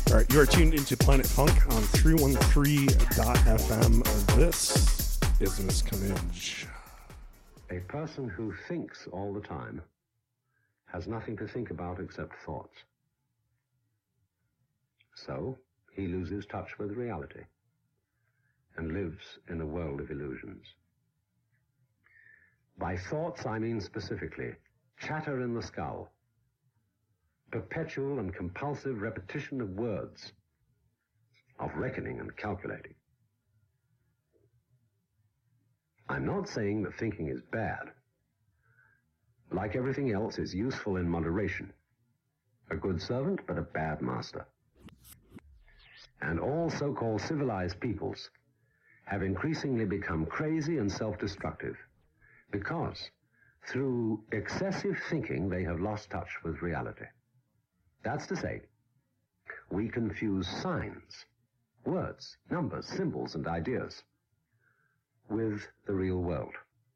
All right, you are tuned into Planet Funk on 313.fm. This is Miss Comminge. A person who thinks all the time has nothing to think about except thoughts. So he loses touch with reality and lives in a world of illusions. By thoughts, I mean specifically chatter in the skull, perpetual and compulsive repetition of words, of reckoning and calculating. I'm not saying that thinking is bad. Like everything else, is useful in moderation. A good servant, but a bad master. And all so-called civilized peoples have increasingly become crazy and self-destructive because through excessive thinking they have lost touch with reality. That's to say, we confuse signs, words, numbers, symbols, and ideas with the real world.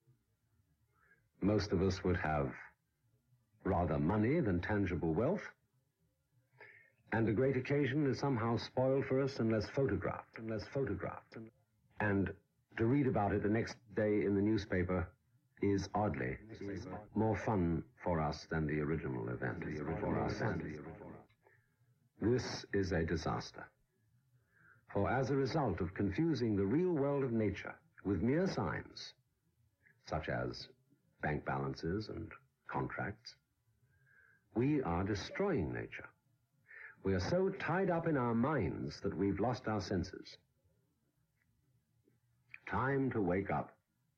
Most of us would have rather money than tangible wealth, and a great occasion is somehow spoiled for us unless photographed. And to read about it the next day in the newspaper is oddly more fun for us than the original event. This is a disaster. For as a result of confusing the real world of nature with mere signs, such as bank balances and contracts, we are destroying nature. We are so tied up in our minds that we've lost our senses. Time to wake up.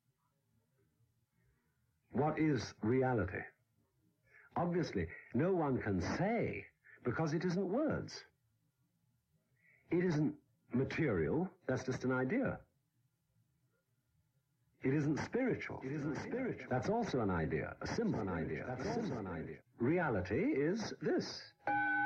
What is reality? Obviously, no one can say, because it isn't words. It isn't material, that's just an idea. It isn't spiritual. That's also an idea, a symbol. Reality is this.